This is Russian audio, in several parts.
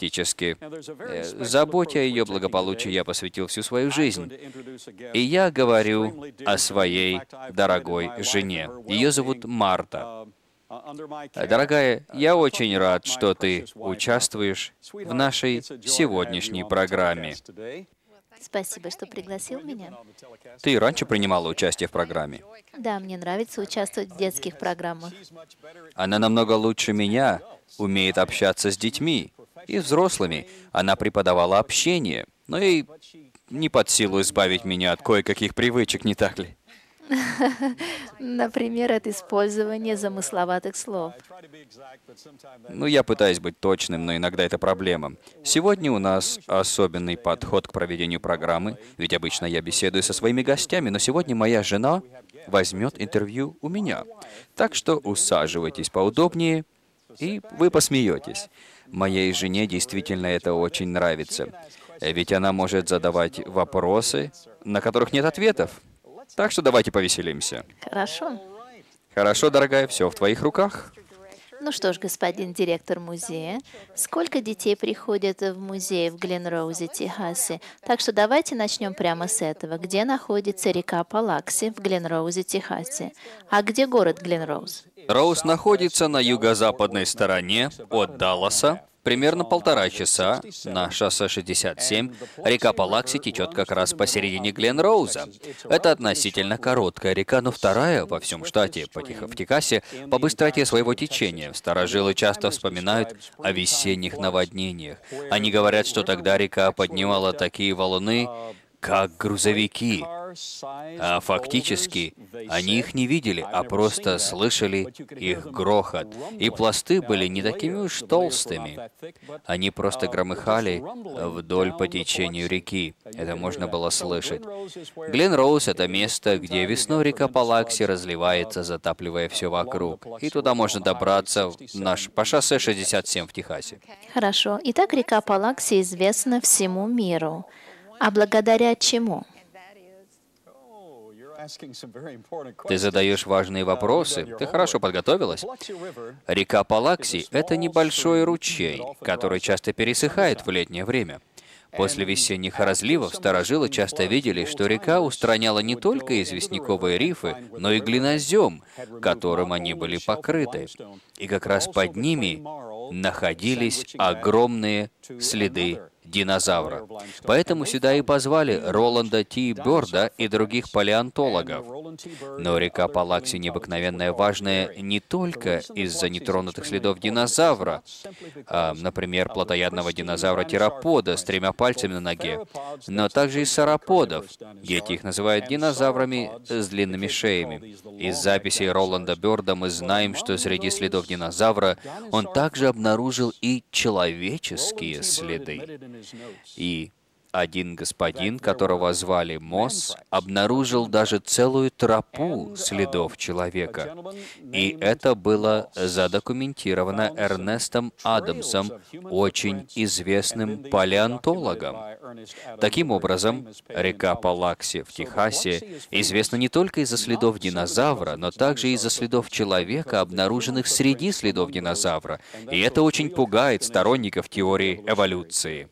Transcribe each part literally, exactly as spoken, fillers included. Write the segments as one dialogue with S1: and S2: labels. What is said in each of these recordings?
S1: Фактически, э, заботе о ее благополучии я посвятил всю свою жизнь. И я говорю о своей дорогой жене. Ее зовут Марта. Дорогая, я очень рад, что ты участвуешь в нашей сегодняшней программе.
S2: Спасибо, что пригласил меня.
S1: Ты раньше принимала участие в программе?
S2: Да, мне нравится участвовать в детских программах.
S1: Она намного лучше меня умеет общаться с детьми и взрослыми. Она преподавала общение, но ей не под силу избавить меня от кое-каких привычек, не так ли?
S2: Например, от использования замысловатых слов.
S1: Ну, я пытаюсь быть точным, но иногда это проблема. Сегодня у нас особенный подход к проведению программы, ведь обычно я беседую со своими гостями, но сегодня моя жена возьмет интервью у меня. Так что усаживайтесь поудобнее, и вы посмеетесь. Моей жене действительно это очень нравится, ведь она может задавать вопросы, на которых нет ответов. Так что давайте повеселимся.
S2: Хорошо.
S1: Хорошо, дорогая, все в твоих руках.
S2: Ну что ж, господин директор музея, сколько детей приходят в музей в Гленроузе, Техасе? Так что давайте начнем прямо с этого. Где находится река Палакси в Гленроузе, Техасе? А где город Гленроуз?
S1: Роуз находится на юго-западной стороне от Далласа. Примерно полтора часа на шоссе шестьдесят семь. Река Палакси течет как раз посередине Гленроуза. Это относительно короткая река, но вторая во всем штате, по Тех- в Техасе, по быстроте своего течения. Старожилы часто вспоминают о весенних наводнениях. Они говорят, что тогда река поднимала такие валуны, как грузовики. А фактически они их не видели, а просто слышали их грохот. И пласты были не такими уж толстыми. Они просто громыхали вдоль по течению реки. Это можно было слышать. Гленроуз — это место, где весной река Палакси разливается, затапливая все вокруг. И туда можно добраться в наш, по шоссе шестьдесят семь в Техасе.
S2: Хорошо. Итак, река Палакси известна всему миру. А благодаря чему?
S1: Ты задаешь важные вопросы. Ты хорошо подготовилась? Река Палакси — это небольшой ручей, который часто пересыхает в летнее время. После весенних разливов старожилы часто видели, что река устраняла не только известняковые рифы, но и глинозем, которым они были покрыты. И как раз под ними находились огромные следы динозавра. Поэтому сюда и позвали Роланда Ти. Бёрда и других палеонтологов. Но река Палакси необыкновенно важная не только из-за нетронутых следов динозавра, а, например, плотоядного динозавра-терапода с тремя пальцами на ноге, но также и сараподов. Дети их называют динозаврами с длинными шеями. Из записей Роланда Бёрда мы знаем, что среди следов динозавра он также обнаружил и человеческие следы. И один господин, которого звали Мосс, обнаружил даже целую тропу следов человека. И это было задокументировано Эрнестом Адамсом, очень известным палеонтологом. Таким образом, река Палакси в Техасе известна не только из-за следов динозавра, но также из-за следов человека, обнаруженных среди следов динозавра. И это очень пугает сторонников теории эволюции.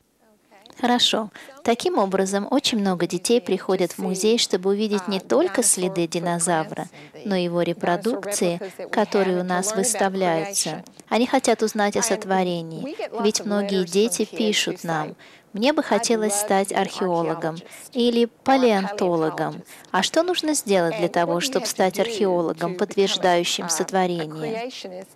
S2: Хорошо. Таким образом, очень много детей приходят в музей, чтобы увидеть не только следы динозавра, но и его репродукции, которые у нас выставляются. Они хотят узнать о сотворении, ведь многие дети пишут нам: «Мне бы хотелось стать археологом или палеонтологом». А что нужно сделать для того, чтобы стать археологом, подтверждающим сотворение?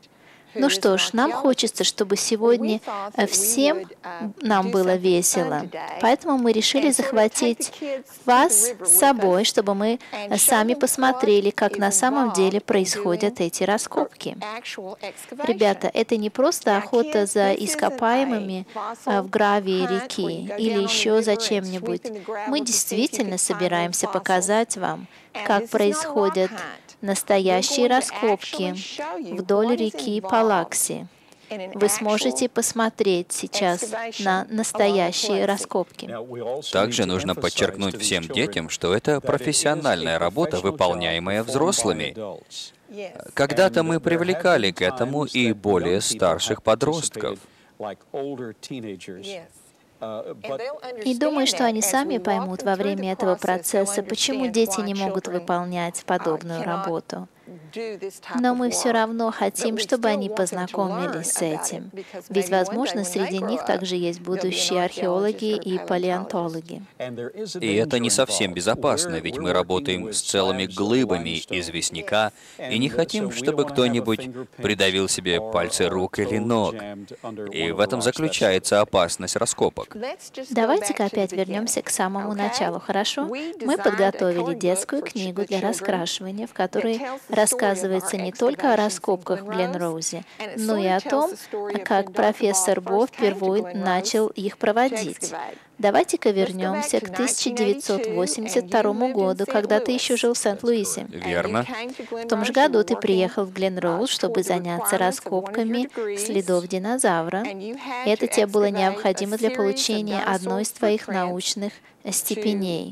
S2: Ну что ж, нам хочется, чтобы сегодня всем нам было весело. Поэтому мы решили захватить вас с собой, чтобы мы сами посмотрели, как на самом деле происходят эти раскопки. Ребята, это не просто охота за ископаемыми в гравии реки или еще за чем-нибудь. Мы действительно собираемся показать вам, как происходят настоящие раскопки вдоль реки Палакси. Вы сможете посмотреть сейчас на настоящие раскопки.
S1: Также нужно подчеркнуть всем детям, что это профессиональная работа, выполняемая взрослыми. Когда-то мы привлекали к этому и более старших подростков.
S2: И думаю, что они сами поймут во время этого процесса, почему дети не могут выполнять подобную работу. Но мы все равно хотим, чтобы они познакомились с этим. Ведь, возможно, среди них также есть будущие археологи и палеонтологи.
S1: И это не совсем безопасно, ведь мы работаем с целыми глыбами известняка и не хотим, чтобы кто-нибудь придавил себе пальцы рук или ног. И в этом заключается опасность раскопок.
S2: Давайте-ка опять вернемся к самому началу, хорошо? Мы подготовили детскую книгу для раскрашивания, в которой рассказывается не только о раскопках в Гленроузе, но и о том, как профессор Бо впервые начал их проводить. Давайте-ка вернемся к тысяча девятьсот восемьдесят второму году, когда ты еще жил в Сент-Луисе.
S1: Верно.
S2: В том же году ты приехал в Гленроуз, чтобы заняться раскопками следов динозавра. Это тебе было необходимо для получения одной из твоих научных степеней.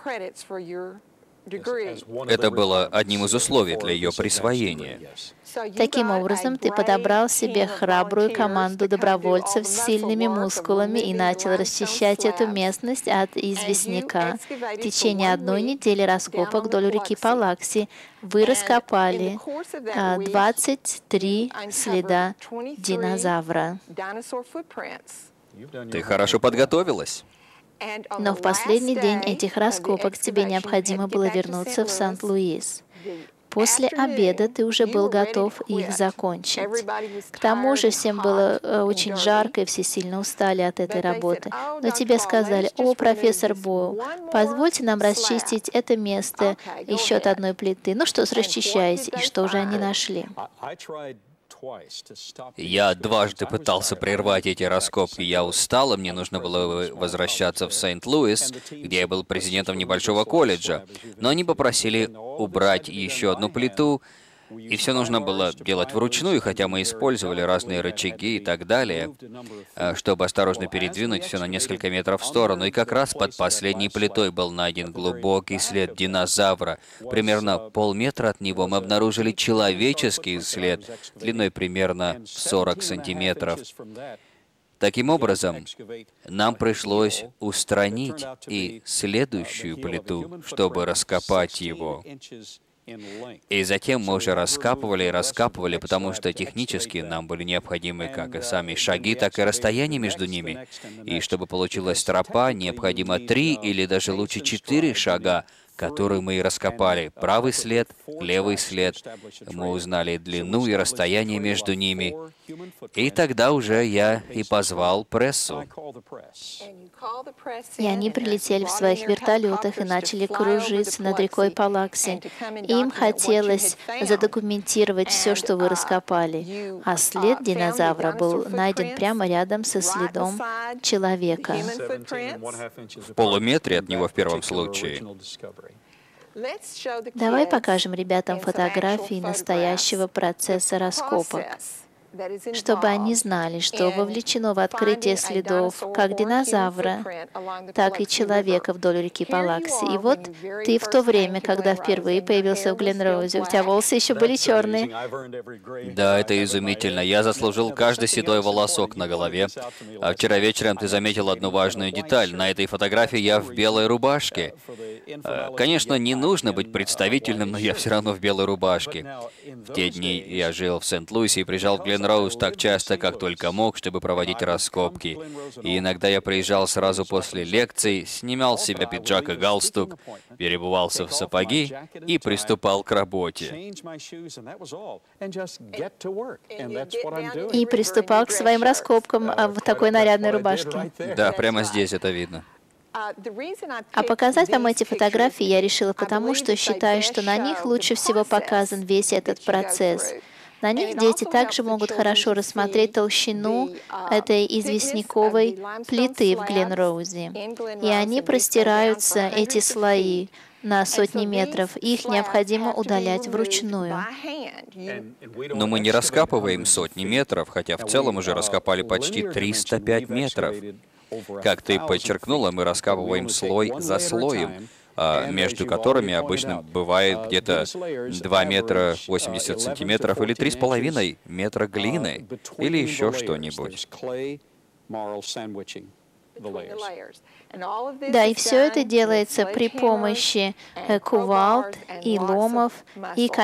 S1: Это было одним из условий для ее присвоения.
S2: Таким образом, ты подобрал себе храбрую команду добровольцев с сильными мускулами и начал расчищать эту местность от известняка. В течение одной недели раскопок вдоль реки Палакси вы раскопали двадцать три следа динозавра.
S1: Ты хорошо подготовилась.
S2: Но в последний день этих раскопок тебе необходимо было вернуться в Сент-Луис. После обеда ты уже был готов их закончить. К тому же всем было очень жарко, и все сильно устали от этой работы. Но тебе сказали: «О, профессор Бо, позвольте нам расчистить это место еще от одной плиты». Ну что ж, расчищайте. И что же они нашли?
S1: Я дважды пытался прервать эти раскопки. Я устал, и мне нужно было возвращаться в Сент-Луис, где я был президентом небольшого колледжа. Но они попросили убрать еще одну плиту, и все нужно было делать вручную, хотя мы использовали разные рычаги и так далее, чтобы осторожно передвинуть все на несколько метров в сторону. И как раз под последней плитой был найден глубокий след динозавра. Примерно полметра от него мы обнаружили человеческий след длиной примерно сорок сантиметров. Таким образом, нам пришлось устранить и следующую плиту, чтобы раскопать его. И затем мы уже раскапывали и раскапывали, потому что технически нам были необходимы как и сами шаги, так и расстояние между ними. И чтобы получилась тропа, необходимо три или даже лучше четыре шага, которые мы и раскопали. Правый след, левый след. Мы узнали длину и расстояние между ними. И тогда уже я и позвал прессу.
S2: И они прилетели в своих вертолетах и начали кружиться над рекой Палакси. Им хотелось задокументировать все, что вы раскопали. А след динозавра был найден прямо рядом со следом человека.
S1: В полуметре от него в первом случае.
S2: Давай покажем ребятам фотографии настоящего процесса раскопок, чтобы они знали, что вовлечено в открытие следов как динозавра, так и человека вдоль реки Палакси. И вот ты в то время, когда впервые появился в Гленроузе, у тебя волосы еще были черные.
S1: Да, это изумительно. Я заслужил каждый седой волосок на голове. А вчера вечером ты заметил одну важную деталь. На этой фотографии я в белой рубашке. Конечно, не нужно быть представительным, но я все равно в белой рубашке. В те дни я жил в Сент-Луисе и приезжал в Гленроуз так часто, как только мог, чтобы проводить раскопки. И иногда я приезжал сразу после лекций, снимал с себя пиджак и галстук, переобувался в сапоги и приступал к работе.
S2: И приступал к своим раскопкам в такой нарядной рубашке.
S1: Да, прямо здесь это видно.
S2: А показать вам эти фотографии я решила потому, что считаю, что на них лучше всего показан весь этот процесс. На них дети также могут хорошо рассмотреть толщину этой известняковой плиты в Гленроузе. И они простираются, эти слои, на сотни метров. Их необходимо удалять вручную.
S1: Но мы не раскапываем сотни метров, хотя в целом уже раскопали почти триста пять метров. Как ты подчеркнула, мы раскапываем слой за слоем. а, между которыми обычно бывает где-то два метра восемьдесят сантиметров или три с половиной метра глины или еще что-нибудь.
S2: Да, и все это делается при помощи э, кувалд и ломов и,